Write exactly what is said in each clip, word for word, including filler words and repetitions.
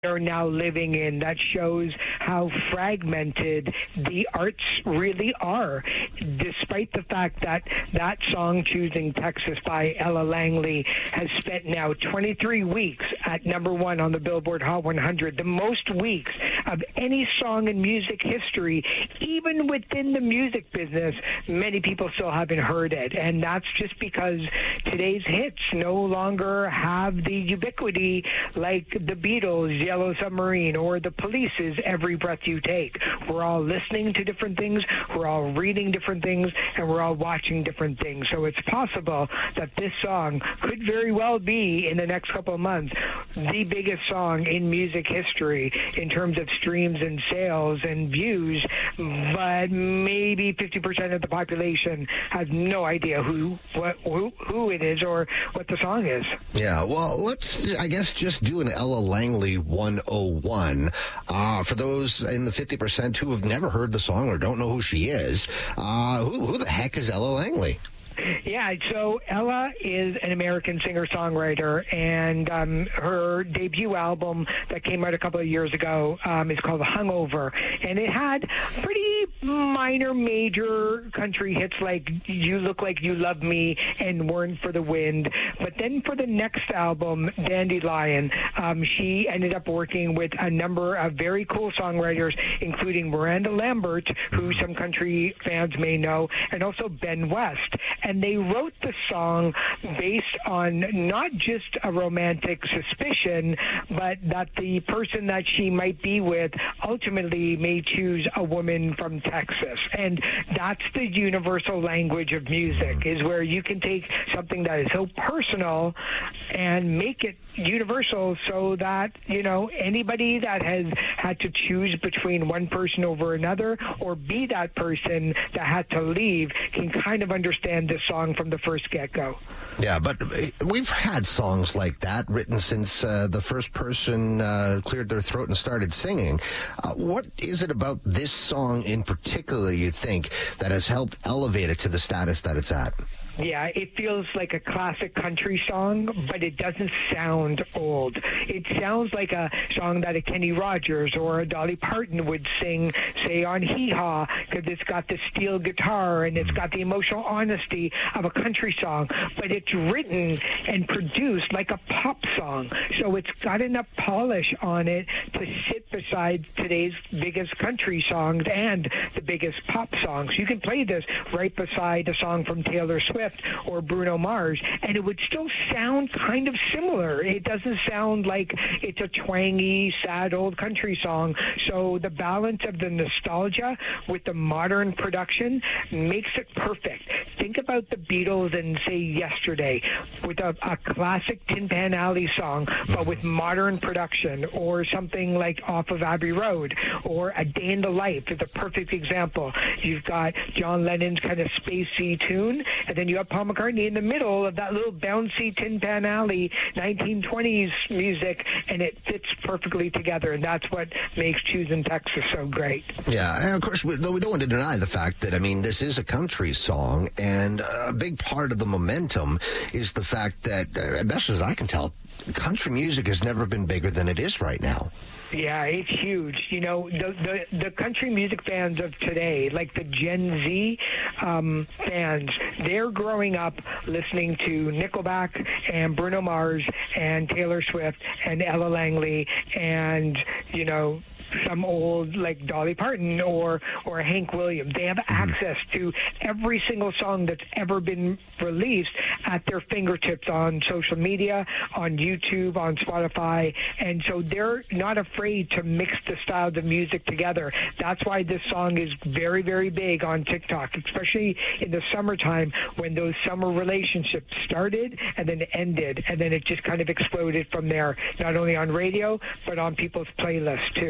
are now living in that shows how fragmented the arts really are, despite the fact that that song, Choosing Texas by Ella Langley, has spent now twenty-three weeks at number one on the Billboard Hot one hundred, the most weeks of any song in music history. Even within the music business, many people still haven't heard it, and that's just because today's hits no longer have the ubiquity like the Beatles' Yellow Submarine or the Police's Every Breath You Take. We're all listening to different things, we're all reading different things, and we're all watching different things. So it's possible that this song could very well be, in the next couple of months, the biggest song in music history in terms of streams and sales and views, but maybe fifty percent of the population has no idea who what who, who it is or what the song is. Yeah, well, let's, I guess, just do an Ella Langley one oh one. Uh, for those in the fifty percent who have never heard the song or don't know who she is, uh, who, who the heck is Ella Langley? Yeah, so Ella is an American singer-songwriter, and um, her debut album that came out a couple of years ago um, is called Hungover, and it had pretty minor, major country hits like You Look Like You Love Me and Weren't for the Wind. But then for the next album, Dandelion, um, she ended up working with a number of very cool songwriters, including Miranda Lambert, who some country fans may know, and also Ben West. And they wrote the song based on not just a romantic suspicion, but that the person that she might be with ultimately may choose a woman from Texas. And that's the universal language of music, is where you can take something that is so personal and make it universal so that, you know, anybody that has had to choose between one person over another or be that person that had to leave can kind of understand this song from the first get-go. Yeah, but we've had songs like that written since uh, the first person uh, cleared their throat and started singing. Uh, what is it about this song in particular, you think, that has helped elevate it to the status that it's at? Yeah, it feels like a classic country song, but it doesn't sound old. It sounds like a song that a Kenny Rogers or a Dolly Parton would sing, say, on Hee Haw, because it's got the steel guitar and it's got the emotional honesty of a country song, but it's written and produced like a pop song. So it's got enough polish on it to sit beside today's biggest country songs and the biggest pop songs. You can play this right beside a song from Taylor Swift or Bruno Mars, and it would still sound kind of similar. It doesn't sound like it's a twangy, sad old country song. So the balance of the nostalgia with the modern production makes it perfect. Think about the Beatles and, say, Yesterday, with a, a classic Tin Pan Alley song, but with modern production, or something like Off of Abbey Road, or A Day in the Life is a perfect example. You've got John Lennon's kind of spacey tune, and then you have Paul McCartney in the middle of that little bouncy Tin Pan Alley nineteen twenties music, and it fits perfectly together, and that's what makes Choosing Texas so great. Yeah, and of course, we, though we don't want to deny the fact that, I mean, this is a country song, and a big part of the momentum is the fact that, uh, best as I can tell, country music has never been bigger than it is right now. Yeah, it's huge. You know, the, the the country music fans of today, like the Gen Z um, fans, they're growing up listening to Nickelback and Bruno Mars and Taylor Swift and Ella Langley and, you know, some old like Dolly Parton or or Hank Williams. They have access to every single song that's ever been released at their fingertips on social media, on YouTube, on Spotify, and so they're not afraid to mix the styles of music together. That's why this song is very, very big on TikTok, especially in the summertime when those summer relationships started and then ended, and then it just kind of exploded from there, not only on radio, but on people's playlists too. Yeah.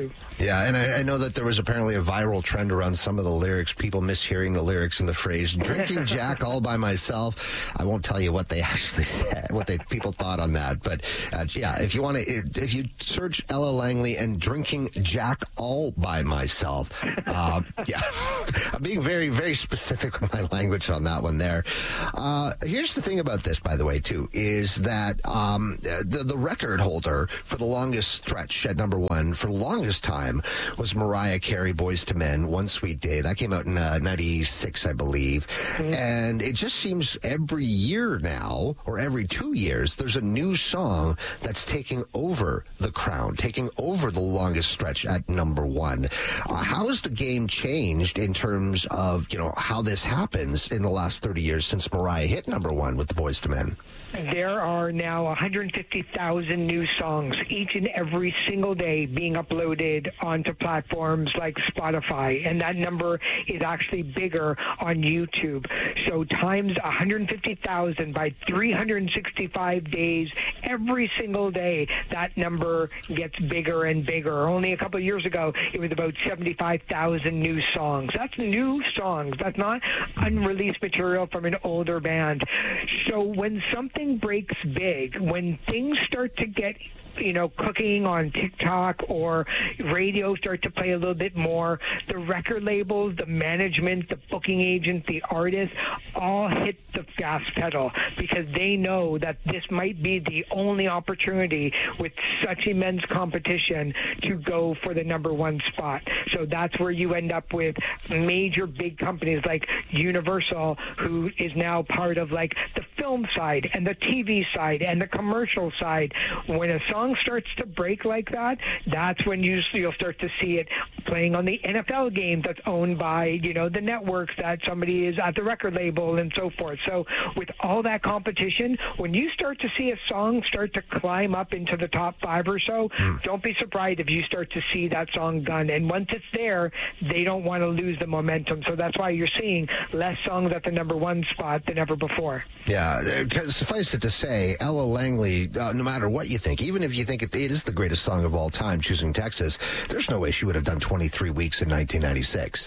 Yeah, and I, I know that there was apparently a viral trend around some of the lyrics, people mishearing the lyrics in the phrase, drinking Jack all by myself. I won't tell you what they actually said, what they people thought on that. But, uh, yeah, if you want to, if you search Ella Langley and drinking Jack all by myself, uh, yeah, I'm being very, very specific with my language on that one there. Uh, here's the thing about this, by the way, too, is that um, the, the record holder for the longest stretch at number one for the longest time was Mariah Carey, Boyz two Men, One Sweet Day. That came out in uh, ninety-six, I believe. Mm-hmm. And it just seems every year now, or every two years, there's a new song that's taking over the crown, taking over the longest stretch at number one. Uh, how has the game changed in terms of, you know, how this happens in the last thirty years since Mariah hit number one with the Boyz two Men? There are now one hundred fifty thousand new songs each and every single day being uploaded onto platforms like Spotify, and that number is actually bigger on YouTube. So times one hundred fifty thousand by three hundred sixty-five days, every single day, that number gets bigger and bigger. Only a couple of years ago, it was about seventy-five thousand new songs. That's new songs. That's not unreleased material from an older band. So when something breaks big, when things start to get, you know, cooking on TikTok or radio start to play a little bit more, the record labels, the management, the booking agent, the artists all hit the gas pedal because they know that this might be the only opportunity with such immense competition to go for the number one spot. So that's where you end up with major big companies like Universal, who is now part of like the film side and the T V side and the commercial side. When a song starts to break like that, that's when you, you'll start to see it playing on the N F L game that's owned by, you know, the networks that somebody is at the record label and so forth. So with all that competition, when you start to see a song start to climb up into the top five or so, mm. don't be surprised if you start to see that song done. And once it's there, they don't want to lose the momentum. So that's why you're seeing less songs at the number one spot than ever before. Yeah, because suffice it to say, Ella Langley, uh, no matter what you think, even if you think it, it is the greatest song of all time, Choosing Texas, there's no way she would have done twenty-three weeks in nineteen ninety-six.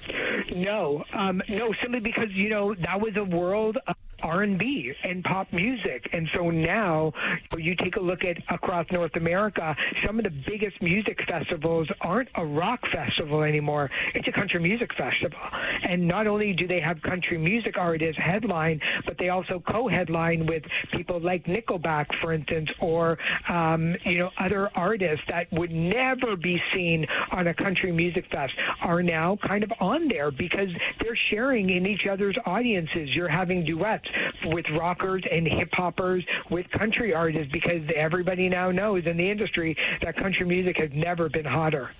No, um, no, simply because, you know, that was a world of R and B and pop music. And so now you take a look at across North America, some of the biggest music festivals aren't a rock festival anymore. It's a country music festival. And not only do they have country music artists headline, but they also co-headline with people like Nickelback, for instance, or, um, you know, other artists that would never be seen on a country music fest are now kind of on there because they're sharing in each other's audiences. You're having duets with rockers and hip-hoppers with country artists because everybody now knows in the industry that country music has never been hotter.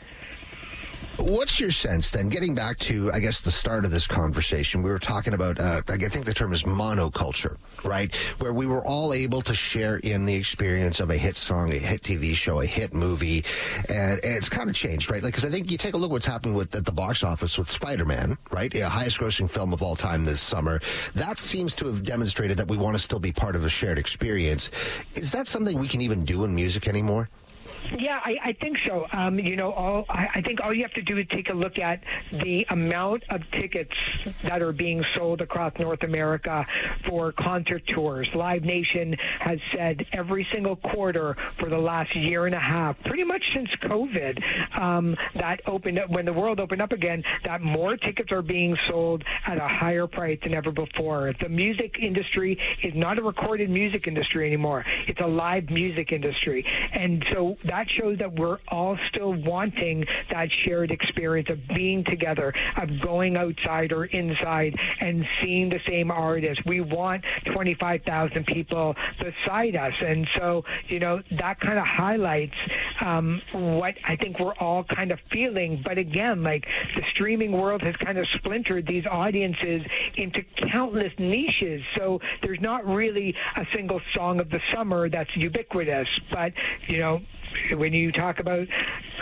What's your sense then, getting back to, I guess, the start of this conversation, we were talking about, uh, I think the term is monoculture, right? Where we were all able to share in the experience of a hit song, a hit T V show, a hit movie, and, and it's kind of changed, right? Like, because I think you take a look at what's happened with at the box office with Spider-Man, right? A highest grossing film of all time this summer. That seems to have demonstrated that we want to still be part of a shared experience. Is that something we can even do in music anymore? Yeah, I, I think so. Um, you know, all I, I think all you have to do is take a look at the amount of tickets that are being sold across North America for concert tours. Live Nation has said every single quarter for the last year and a half, pretty much since COVID, um, that opened up, when the world opened up again, that more tickets are being sold at a higher price than ever before. The music industry is not a recorded music industry anymore. It's a live music industry. And so that shows that we're all still wanting that shared experience of being together, of going outside or inside and seeing the same artist. We want twenty-five thousand people beside us. And so, you know, that kind of highlights um, what I think we're all kind of feeling. But again, like the streaming world has kind of splintered these audiences into countless niches. So there's not really a single song of the summer that's ubiquitous. But, you know, when you talk about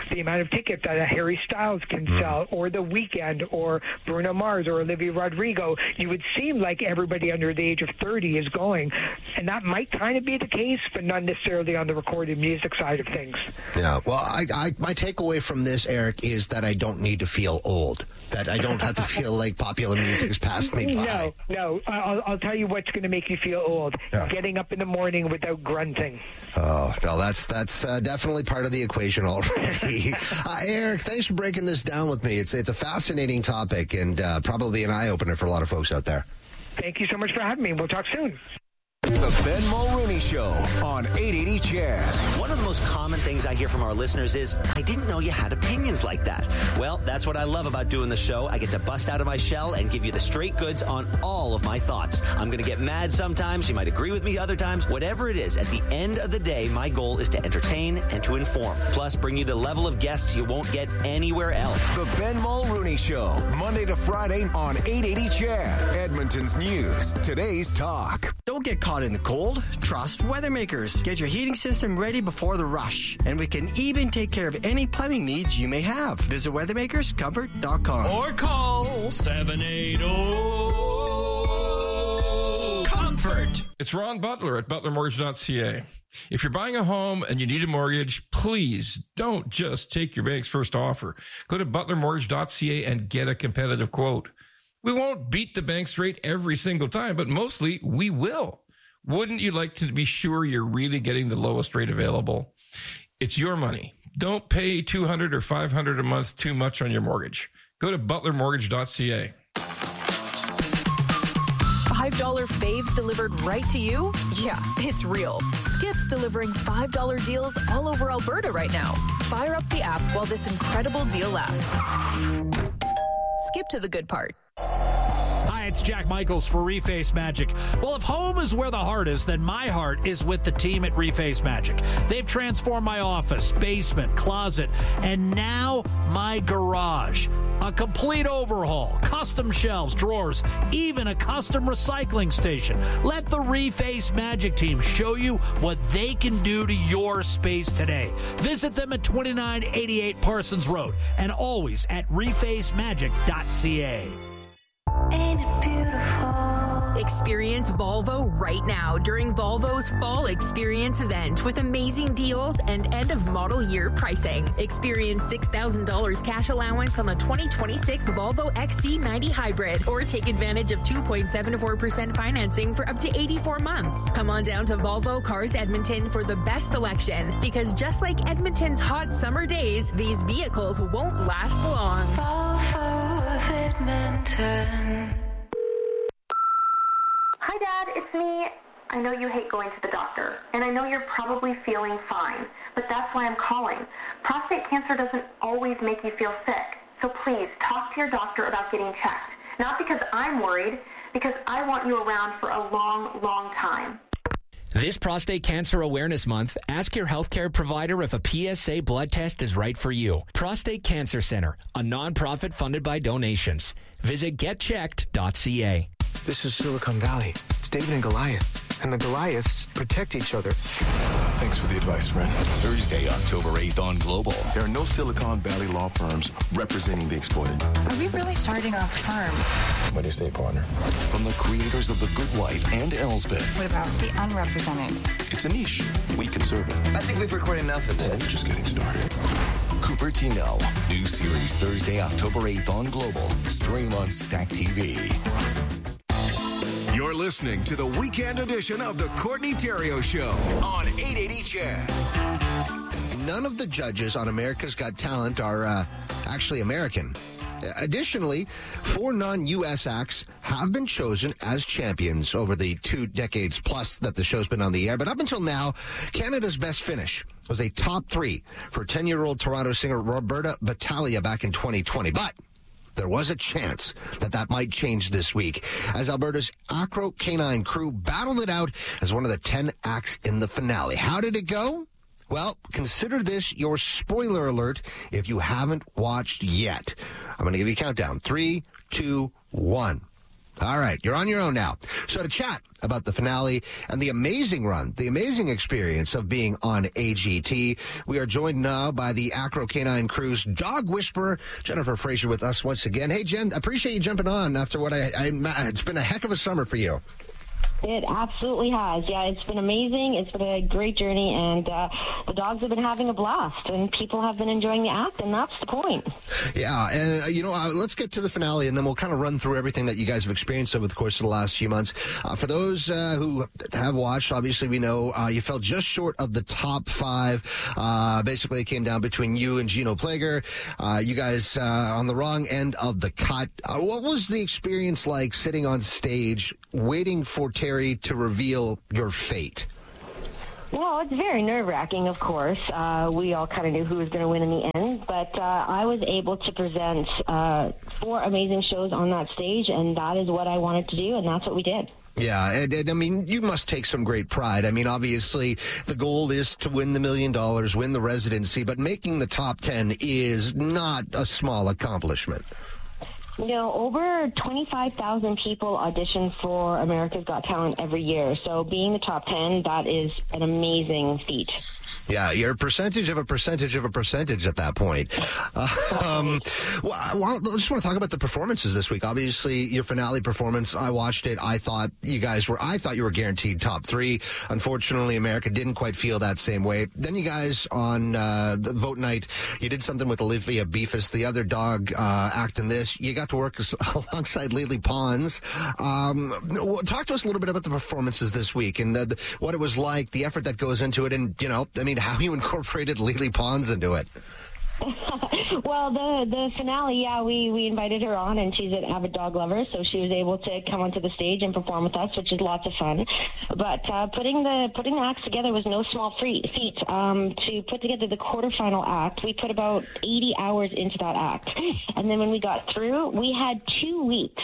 the amount of tickets that a Harry Styles can Mm. sell, or The Weeknd, or Bruno Mars, or Olivia Rodrigo, you would seem like everybody under the age of thirty is going. And that might kind of be the case, but not necessarily on the recorded music side of things. Yeah, well, I, I, my takeaway from this, Eric, is that I don't need to feel old. That I don't have to feel like popular music has passed me by. No, no. I'll, I'll tell you what's going to make you feel old. Yeah. Getting up in the morning without grunting. Oh, no, that's that's uh, definitely part of the equation already. uh, Eric, thanks for breaking this down with me. It's it's a fascinating topic and uh, probably an eye-opener for a lot of folks out there. Thank you so much for having me. We'll talk soon. The Ben Mulrooney Show on eight eighty C H A D. One of the most common things I hear from our listeners is, I didn't know you had opinions like that. Well, that's what I love about doing the show. I get to bust out of my shell and give you the straight goods on all of my thoughts. I'm going to get mad sometimes. You might agree with me other times. Whatever it is, at the end of the day, my goal is to entertain and to inform. Plus, bring you the level of guests you won't get anywhere else. The Ben Mulrooney Show, Monday to Friday on eight eighty C H A D. Edmonton's news, today's talk. Don't get caught in the cold. Trust Weathermakers. Get your heating system ready before the rush. And we can even take care of any plumbing needs you may have. Visit weathermakers comfort dot com. Or call seven eight zero comfort. It's Ron Butler at butler mortgage dot c a. If you're buying a home and you need a mortgage, please don't just take your bank's first offer. Go to butler mortgage dot c a and get a competitive quote. We won't beat the bank's rate every single time, but mostly we will. Wouldn't you like to be sure you're really getting the lowest rate available? It's your money. Don't pay two hundred dollars or five hundred dollars a month too much on your mortgage. Go to butler mortgage dot c a. five dollar faves delivered right to you? Yeah, it's real. Skip's delivering five dollar deals all over Alberta right now. Fire up the app while this incredible deal lasts. Skip to the good part. Hi, it's Jack Michaels for Reface Magic. Well, if home is where the heart is, then my heart is with the team at Reface Magic. They've transformed my office, basement, closet, and now my garage. A complete overhaul, custom shelves, drawers, even a custom recycling station. Let the Reface Magic team show you what they can do to your space today. Visit them at twenty-nine eighty-eight Parsons Road and always at reface magic dot c a. Ain't it beautiful? Experience Volvo right now during Volvo's Fall Experience event with amazing deals and end-of-model year pricing. Experience six thousand dollars cash allowance on the twenty twenty-six Volvo X C ninety Hybrid, or take advantage of two point seven four percent financing for up to eighty-four months. Come on down to Volvo Cars Edmonton for the best selection, because just like Edmonton's hot summer days, these vehicles won't last long. Volvo of Edmonton. Hi, Dad. It's me. I know you hate going to the doctor, and I know you're probably feeling fine, but that's why I'm calling. Prostate cancer doesn't always make you feel sick, so please talk to your doctor about getting checked. Not because I'm worried, because I want you around for a long, long time. This Prostate Cancer Awareness Month, ask your healthcare provider if a P S A blood test is right for you. Prostate Cancer Center, a nonprofit funded by donations. Visit get checked dot c a. This is Silicon Valley. It's David and Goliath, and the Goliaths protect each other. Thanks for the advice, friend. Thursday, October eighth on Global. There are no Silicon Valley law firms representing the exploited. Are we really starting a firm? What do you say, partner? From the creators of The Good Wife and Elsbeth. What about the unrepresented? It's a niche. We can serve it. I think we've recorded enough of Well, we're this. just getting started. Cupertino. New series Thursday, October eighth on Global. Stream on Stack T V. You're listening to the weekend edition of the Courtney Terrio Show on eight eighty C H A D. None of the judges on America's Got Talent are uh, actually American. Additionally, four non-U S acts have been chosen as champions over the two decades plus that the show's been on the air. But up until now, Canada's best finish was a top three for ten-year-old Toronto singer Roberta Battaglia back in twenty twenty. But there was a chance that that might change this week as Alberta's Acro Canine crew battled it out as one of the ten acts in the finale. How did it go? Well, consider this your spoiler alert if you haven't watched yet. I'm going to give you a countdown. Three, two, one. All right, you're on your own now. So to chat about the finale and the amazing run, the amazing experience of being on A G T, we are joined now by the Acro Canine Crew's dog whisperer, Jennifer Fraser, with us once again. Hey, Jen, I appreciate you jumping on after what I, I it's been a heck of a summer for you. It absolutely has. Yeah, it's been amazing. It's been a great journey, and uh, the dogs have been having a blast, and people have been enjoying the act, and that's the point. Yeah, and, uh, you know, uh, let's get to the finale, and then we'll kind of run through everything that you guys have experienced over the course of the last few months. Uh, for those uh, who have watched, obviously we know uh, you fell just short of the top five. Uh, basically, it came down between you and Gino Plager. Uh, you guys uh, on the wrong end of the cut. Uh, what was the experience like sitting on stage, waiting for Terry to reveal your fate? Well, it's very nerve-wracking, of course. Uh, we all kind of knew who was going to win in the end, but uh, I was able to present uh, four amazing shows on that stage, and that is what I wanted to do, and that's what we did. Yeah, and, and I mean, you must take some great pride. I mean, obviously, the goal is to win the million dollars, win the residency, but making the top ten is not a small accomplishment. You know, over twenty-five thousand people audition for America's Got Talent every year. So being the top ten, that is an amazing feat. Yeah, you're a percentage of a percentage of a percentage at that point. Uh, um, well, well, I just want to talk about the performances this week. Obviously, your finale performance, I watched it. I thought you guys were, I thought you were guaranteed top three. Unfortunately, America didn't quite feel that same way. Then you guys on uh, the vote night, you did something with Olivia Beefus, the other dog uh, act in this. You got to work alongside Lily Pons. Um, talk to us a little bit about the performances this week and the, the, what it was like, the effort that goes into it, and, you know, I mean, how you incorporated Lily Pons into it. Well, the the finale, yeah, we, we invited her on, and she's an avid dog lover, so she was able to come onto the stage and perform with us, which is lots of fun. But uh, putting the putting the acts together was no small feat. Um, to put together the quarterfinal act, we put about eighty hours into that act, and then when we got through, we had two weeks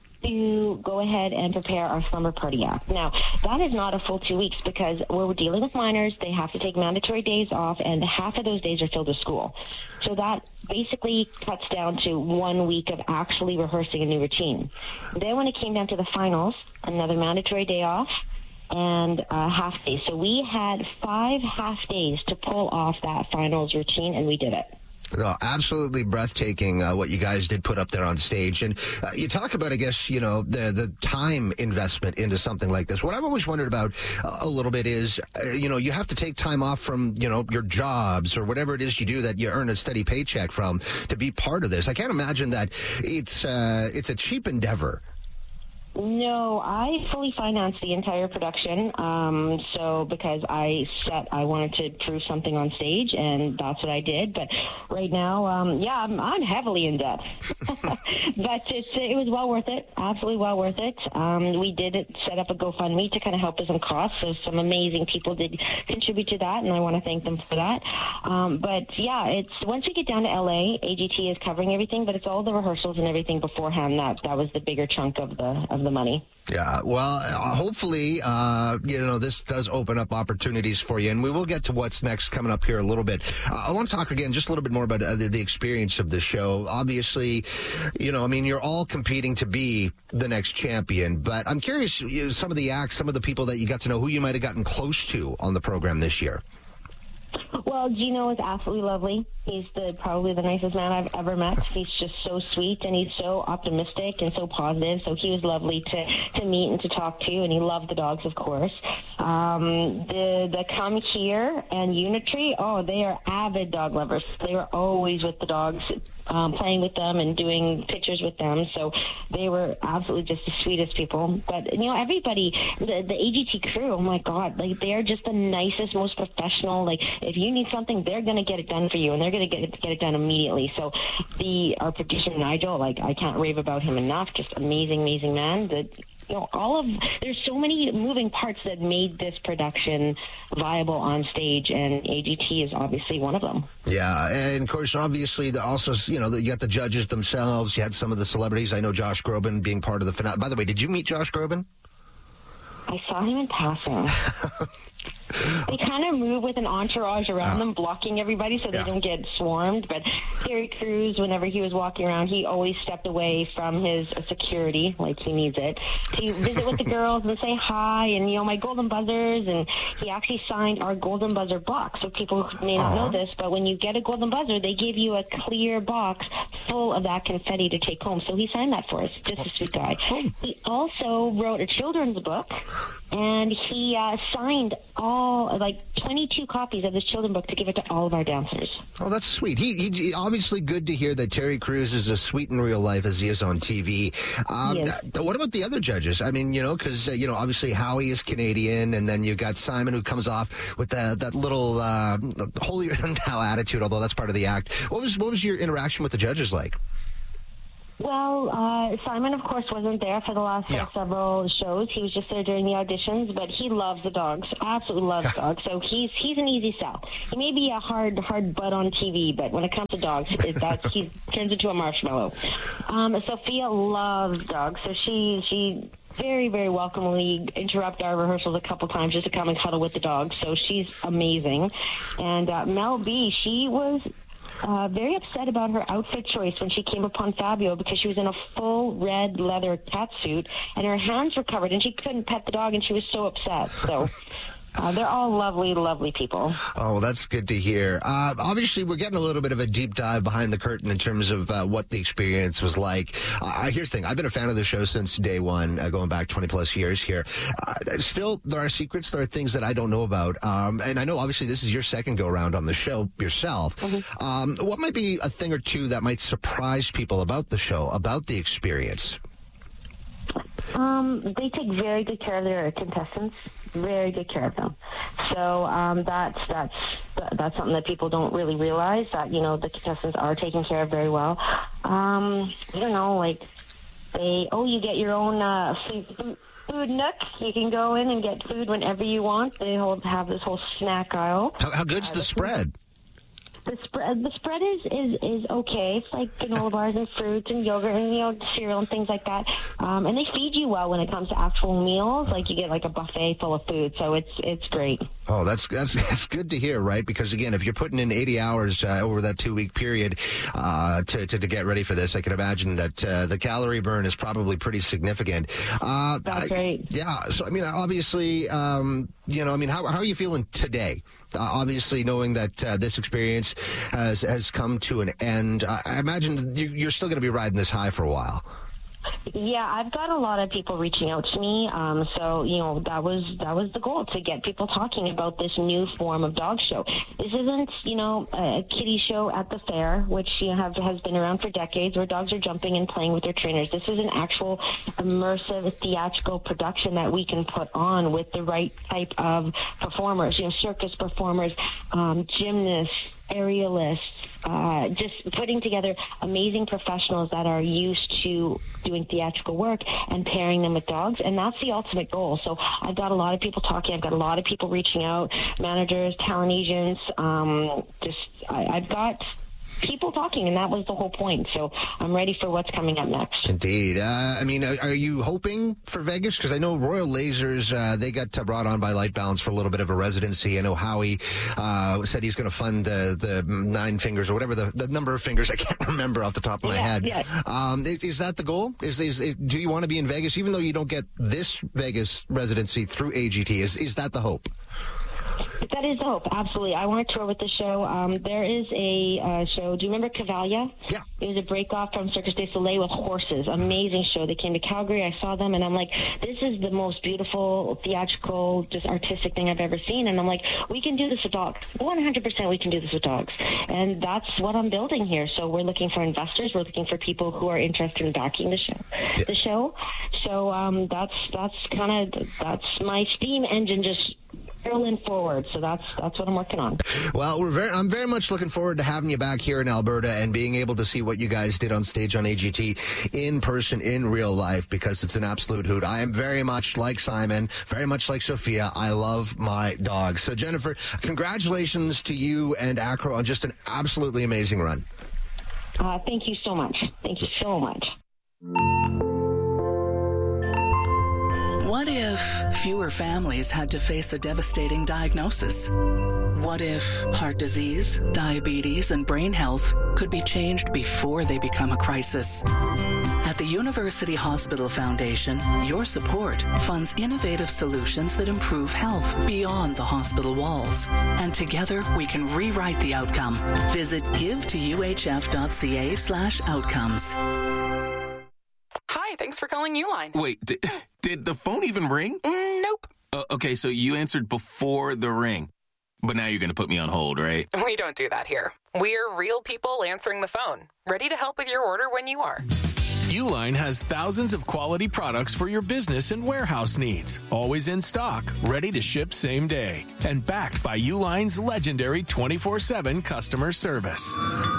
to go ahead and prepare our slumber party act. Now, that is not a full two weeks because we're dealing with minors. They have to take mandatory days off, and half of those days are filled with school. So that basically cuts down to one week of actually rehearsing a new routine. Then when it came down to the finals, another mandatory day off and a half day. So we had five half days to pull off that finals routine, and we did it. No, absolutely breathtaking uh, what you guys did put up there on stage. And uh, you talk about, I guess, you know, the the time investment into something like this. What I've always wondered about uh, a little bit is, uh, you know, you have to take time off from, you know, your jobs or whatever it is you do that you earn a steady paycheck from to be part of this. I can't imagine that it's uh, it's a cheap endeavor. No, I fully financed the entire production. Um, so because I set, I wanted to prove something on stage, and that's what I did. But right now, um, yeah, I'm, I'm heavily in debt. But it's, it was well worth it. Absolutely well worth it. Um, we did it, set up a GoFundMe to kind of help with some costs. So some amazing people did contribute to that, and I want to thank them for that. Um, but yeah, it's once we get down to L A, A G T is covering everything, but it's all the rehearsals and everything beforehand. That that was the bigger chunk of the of the money. Yeah, well, uh, hopefully, uh, you know, this does open up opportunities for you, and we will get to what's next coming up here a little bit. Uh, I want to talk again just a little bit more about uh, the, the experience of the show. Obviously, you know, I mean, you're all competing to be the next champion, but I'm curious, you know, some of the acts, some of the people that you got to know, who you might have gotten close to on the program this year. Well, Gino is absolutely lovely. He's the probably the nicest man I've ever met. He's just so sweet, and he's so optimistic and so positive. So he was lovely to, to meet and to talk to, and he loved the dogs, of course. Um, the the Come Here and Unitree, oh, they are avid dog lovers. They were always with the dogs, um, playing with them and doing pictures with them. So they were absolutely just the sweetest people. But, you know, everybody, the, the A G T crew, oh, my God, like, they are just the nicest, most professional. Like, if you need something, they're going to get it done for you, and they're going to get it, get it done immediately. So the our producer, Nigel, like, I can't rave about him enough. Just amazing, amazing man. The, you know, all of there's so many moving parts that made this production viable on stage, and A G T is obviously one of them. Yeah, and of course, obviously, the, also, you know, you got the judges themselves. You had some of the celebrities. I know Josh Groban being part of the finale. By the way, did you meet Josh Groban? I saw him in passing. They kind of move with an entourage around uh, them, blocking everybody so they yeah. don't get swarmed. But Terry Crews, whenever he was walking around, he always stepped away from his security, like he needs it, to visit with the girls and say hi and, you know, my golden buzzers. And he actually signed our golden buzzer box. So people may not uh-huh. know this, but when you get a golden buzzer, they give you a clear box full of that confetti to take home. So he signed that for us. Just a sweet guy. He also wrote a children's book, and he uh, signed all, like, twenty-two copies of this children's book to give it to all of our dancers. Oh, that's sweet. He, he obviously good to hear that Terry Crews is as sweet in real life as he is on T V. Um, Yes. What about the other judges? I mean, you know, because, uh, you know, obviously Howie is Canadian, and then you've got Simon who comes off with the, that little uh, holier-than-thou attitude, although that's part of the act. What was, what was your interaction with the judges like? Well, uh, Simon, of course, wasn't there for the last Yeah. several shows. He was just there during the auditions, but he loves the dogs, absolutely loves dogs. So he's he's an easy sell. He may be a hard hard butt on T V, but when it comes to dogs, it, that's, he turns into a marshmallow. Um, Sophia loves dogs, so she she very, very welcomely interrupt our rehearsals a couple times just to come and cuddle with the dogs. So she's amazing. And uh, Mel B, she was Uh, very upset about her outfit choice when she came upon Fabio, because she was in a full red leather cat suit and her hands were covered and she couldn't pet the dog and she was so upset. So uh, they're all lovely, lovely people. Oh, well, that's good to hear. Uh, obviously, we're getting a little bit of a deep dive behind the curtain in terms of uh, what the experience was like. Uh, here's the thing. I've been a fan of the show since day one, uh, going back twenty plus years here. Uh, still, there are secrets. There are things that I don't know about. Um, and I know, obviously, this is your second go-around on the show yourself. Mm-hmm. Um, what might be a thing or two that might surprise people about the show, about the experience? Um, they take very good care of their contestants. Very good care of them. So um, that's that's that's something that people don't really realize, that, you know, the contestants are taken care of very well. Um, I don't know, like they oh you get your own uh, food, food nook. You can go in and get food whenever you want. They hold, have this whole snack aisle. How, how good's uh, the spread? The spread, the spread is, is, is okay. It's like granola bars and fruits and yogurt and, you know, cereal and things like that. Um, and they feed you well when it comes to actual meals. Like, you get like a buffet full of food, so it's it's great. Oh, that's that's that's good to hear, right? Because again, if you're putting in eighty hours uh, over that two week period uh, to, to to get ready for this, I can imagine that uh, the calorie burn is probably pretty significant. Uh, that's right. Yeah. So I mean, obviously, um, you know, I mean, how how are you feeling today? Uh, obviously, knowing that uh, this experience has has come to an end, uh, I imagine you, you're still going to be riding this high for a while. Yeah, I've got a lot of people reaching out to me. Um, so, you know, that was that was the goal, to get people talking about this new form of dog show. This isn't, you know, a kiddie show at the fair, which, you know, have, has been around for decades, where dogs are jumping and playing with their trainers. This is an actual immersive theatrical production that we can put on with the right type of performers, you know, circus performers, um, gymnasts, aerialists, uh, just putting together amazing professionals that are used to doing theatrical work and pairing them with dogs. And that's the ultimate goal. So I've got a lot of people talking. I've got a lot of people reaching out, managers, talent agents. Um, just I, I've got people talking, and that was the whole point. So I'm ready for what's coming up next. Indeed. Uh, I mean, are you hoping for Vegas? Because I know Royal Lasers, uh, they got uh, brought on by Light Balance for a little bit of a residency. I know Howie uh, said he's going to fund the, the nine fingers or whatever the, the number of fingers. I can't remember off the top of my yeah, head. Yeah. Um, is, is that the goal? Is, is, is do you want to be in Vegas, even though you don't get this Vegas residency through A G T? Is is that the hope? That is the hope, absolutely. I want to tour with the show. Um, there is a uh, show. Do you remember Cavalia? Yeah. It was a break-off from Circus du Soleil with horses. Amazing show. They came to Calgary. I saw them, and I'm like, this is the most beautiful, theatrical, just artistic thing I've ever seen. And I'm like, we can do this with dogs. one hundred percent we can do this with dogs. And that's what I'm building here. So we're looking for investors. We're looking for people who are interested in backing the show. Yeah. The show. So um, that's that's kind of, that's my steam engine just rolling forward. So that's that's what I'm working on. Well, we're very, I'm very much looking forward to having you back here in Alberta and being able to see what you guys did on stage on A G T in person, in real life, because it's an absolute hoot. I am very much like Simon, very much like Sophia. I love my dogs. So, Jennifer, congratulations to you and Acro on just an absolutely amazing run. Uh, thank you so much. Thank you so much. What if fewer families had to face a devastating diagnosis? What if heart disease, diabetes, and brain health could be changed before they become a crisis? At the University Hospital Foundation, your support funds innovative solutions that improve health beyond the hospital walls. And together, we can rewrite the outcome. Visit give to u h f dot c a slash outcomes. Hi, thanks for calling Uline. Wait, did, did the phone even ring? Mm, nope. Uh, okay, so you answered before the ring. But now you're going to put me on hold, right? We don't do that here. We're real people answering the phone, ready to help with your order when you are. Uline has thousands of quality products for your business and warehouse needs. Always in stock, ready to ship same day. And backed by Uline's legendary twenty-four seven customer service.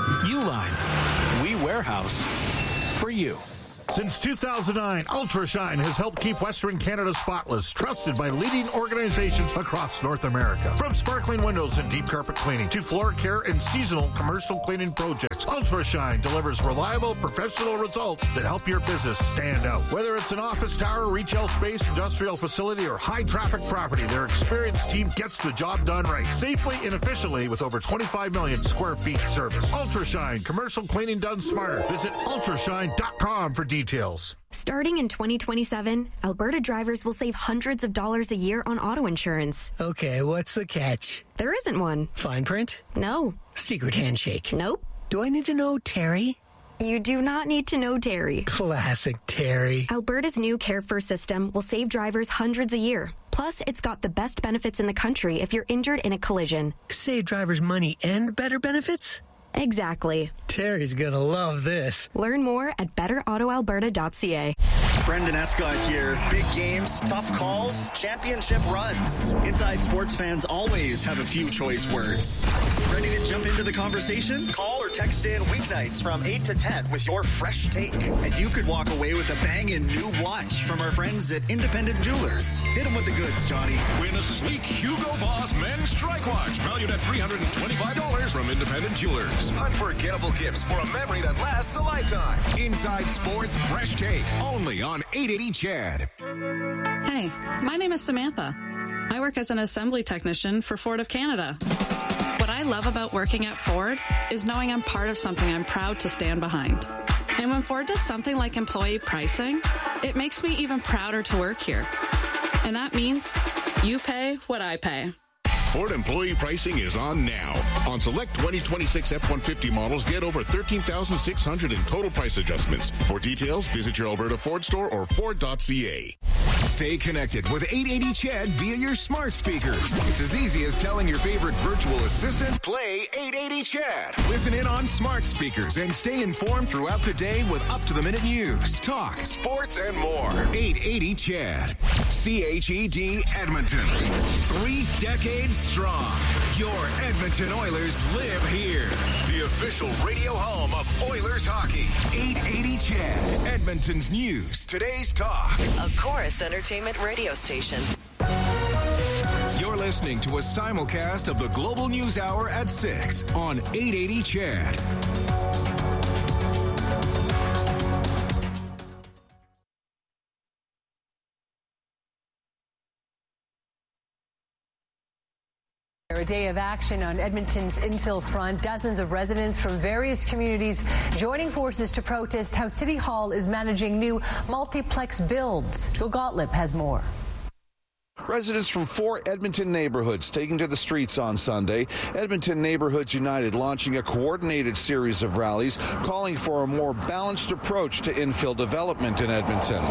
Uline, we warehouse for you. Since two thousand nine, Ultrashine has helped keep Western Canada spotless, trusted by leading organizations across North America. From sparkling windows and deep carpet cleaning to floor care and seasonal commercial cleaning projects, Ultrashine delivers reliable, professional results that help your business stand out. Whether it's an office tower, retail space, industrial facility, or high-traffic property, their experienced team gets the job done right, safely and efficiently with over twenty-five million square feet service. Ultrashine, commercial cleaning done smarter. Visit ultrashine dot com for details. Starting in twenty twenty-seven, Alberta drivers will save hundreds of dollars a year on auto insurance. Okay, what's the catch? There isn't one. Fine print? No. Secret handshake? Nope. Do I need to know Terry? You do not need to know Terry. Classic Terry. Alberta's new Care First system will save drivers hundreds a year. Plus, it's got the best benefits in the country if you're injured in a collision. Save drivers money and better benefits? Exactly. Terry's gonna love this. Learn more at better auto alberta dot c a. Brendan Escott here. Big games, tough calls, championship runs. Inside Sports fans always have a few choice words. Ready to jump into the conversation? Call or text in weeknights from eight to ten with your fresh take. And you could walk away with a banging new watch from our friends at Independent Jewelers. Hit them with the goods, Johnny. Win a sleek Hugo Boss men's strike watch valued at three hundred twenty-five dollars from Independent Jewelers. Unforgettable gifts for a memory that lasts a lifetime. Inside Sports Fresh Take, only on eight eighty C H E D. Hey, my name is Samantha. I work as an assembly technician for Ford of Canada. What I love about working at Ford is knowing I'm part of something I'm proud to stand behind. And when Ford does something like employee pricing, it makes me even prouder to work here. And that means you pay what I pay. Ford employee pricing is on now. On select twenty twenty-six F one fifty models, get over thirteen thousand six hundred dollars in total price adjustments. For details, visit your Alberta Ford store or Ford dot c a. Stay connected with eight eighty C H E D via your smart speakers. It's as easy as telling your favorite virtual assistant, play eight eighty C H E D. Listen in on smart speakers and stay informed throughout the day with up-to-the-minute news, talk, sports, and more. eight eighty C H E D. C H E D Edmonton. Three decades strong. Your Edmonton Oilers live here. The official radio home of Oilers hockey. eight eighty C H E D. Edmonton's news. Today's talk. A Chorus Entertainment radio station. You're listening to a simulcast of the Global News Hour at six on eight eighty C H E D. A day of action on Edmonton's infill front. Dozens of residents from various communities joining forces to protest how City Hall is managing new multiplex builds. Joe Gottlieb has more. Residents from four Edmonton neighborhoods taking to the streets on Sunday. Edmonton Neighborhoods United launching a coordinated series of rallies calling for a more balanced approach to infill development in Edmonton.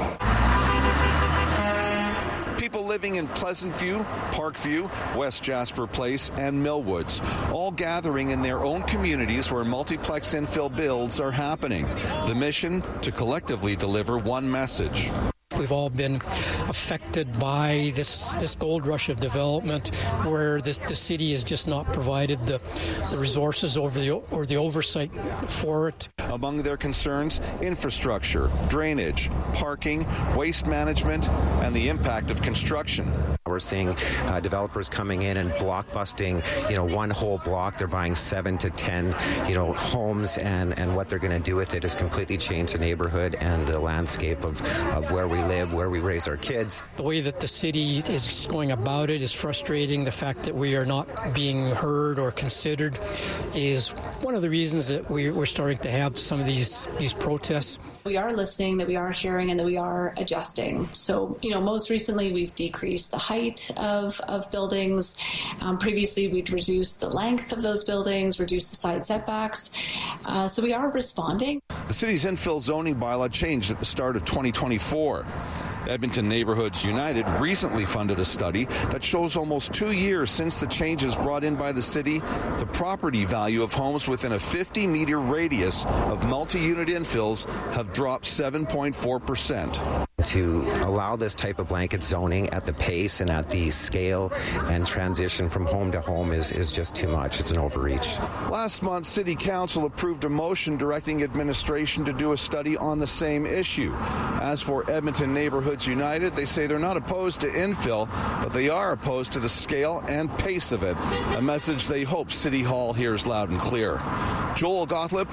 People living in Pleasant View, Parkview, West Jasper Place, and Millwoods, all gathering in their own communities where multiplex infill builds are happening. The mission, to collectively deliver one message. We've all been affected by this this gold rush of development where this, the city has just not provided the, the resources over the, or the oversight for it. Among their concerns, infrastructure, drainage, parking, waste management, and the impact of construction. We're seeing uh, developers coming in and blockbusting, you know, one whole block. They're buying seven to ten, you know, homes, and, and what they're going to do with it is completely change the neighborhood and the landscape of, of where we live, where we raise our kids. The way that the city is going about it is frustrating. The fact that we are not being heard or considered is one of the reasons that we, we're starting to have some of these, these protests. We are listening, that we are hearing, and that we are adjusting. So, you know, most recently we've decreased the height of, of buildings. Um, previously we'd reduced the length of those buildings, reduced the side setbacks. Uh, so we are responding. The city's infill zoning bylaw changed at the start of twenty twenty-four. Edmonton Neighborhoods United recently funded a study that shows almost two years since the changes brought in by the city, the property value of homes within a fifty meter radius of multi-unit infills have dropped seven point four percent. To allow this type of blanket zoning at the pace and at the scale and transition from home to home is, is just too much. It's an overreach. Last month, City Council approved a motion directing administration to do a study on the same issue. As for Edmonton Neighborhoods United, they say they're not opposed to infill, but they are opposed to the scale and pace of it, a message they hope City Hall hears loud and clear. Joel Gottlieb,